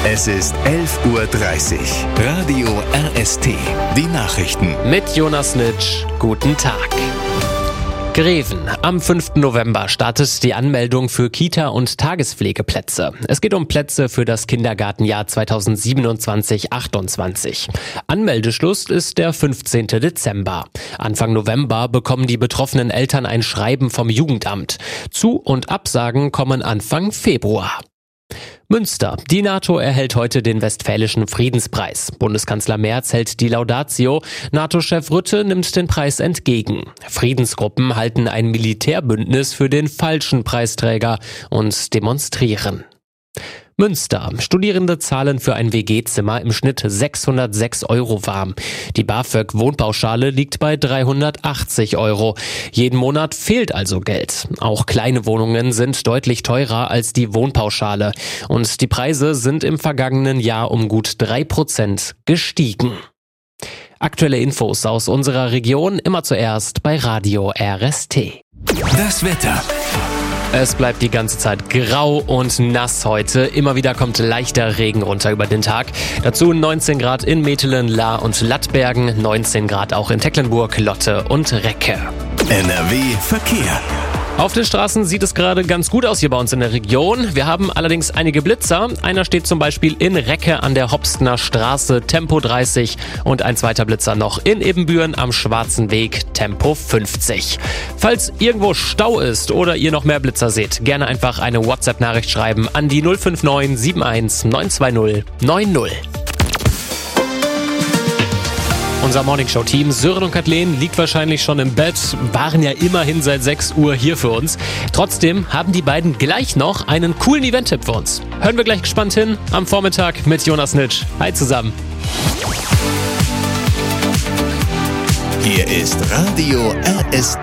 Es ist 11:30 Uhr. Radio RST. Die Nachrichten. Mit Jonas Nitsch. Guten Tag. Greven. Am 5. November startet die Anmeldung für Kita- und Tagespflegeplätze. Es geht um Plätze für das Kindergartenjahr 2027/28. Anmeldeschluss ist der 15. Dezember. Anfang November bekommen die betroffenen Eltern ein Schreiben vom Jugendamt. Zu- und Absagen kommen Anfang Februar. Münster. Die NATO erhält heute den Westfälischen Friedenspreis. Bundeskanzler Merz hält die Laudatio. NATO-Chef Rutte nimmt den Preis entgegen. Friedensgruppen halten ein Militärbündnis für den falschen Preisträger und demonstrieren. Münster. Studierende zahlen für ein WG-Zimmer im Schnitt 606 € warm. Die BAföG-Wohnpauschale liegt bei 380 €. Jeden Monat fehlt also Geld. Auch kleine Wohnungen sind deutlich teurer als die Wohnpauschale. Und die Preise sind im vergangenen Jahr um gut 3% gestiegen. Aktuelle Infos aus unserer Region immer zuerst bei Radio RST. Das Wetter. Es bleibt die ganze Zeit grau und nass heute. Immer wieder kommt leichter Regen runter über den Tag. Dazu 19 Grad in Metelen, Lahr und Lattbergen, 19 Grad auch in Tecklenburg, Lotte und Recke. NRW Verkehr. Auf den Straßen sieht es gerade ganz gut aus hier bei uns in der Region. Wir haben allerdings einige Blitzer. Einer steht zum Beispiel in Recke an der Hopstener Straße, Tempo 30. Und ein zweiter Blitzer noch in Ebenbüren am Schwarzen Weg, Tempo 50. Falls irgendwo Stau ist oder ihr noch mehr Blitzer seht, gerne einfach eine WhatsApp-Nachricht schreiben an die 059 71 920 90. Unser Morningshow-Team Sören und Kathleen liegt wahrscheinlich schon im Bett, waren ja immerhin seit 6 Uhr hier für uns. Trotzdem haben die beiden gleich noch einen coolen Event-Tipp für uns. Hören wir gleich gespannt hin am Vormittag mit Jonas Nitsch. Hi zusammen. Hier ist Radio RST.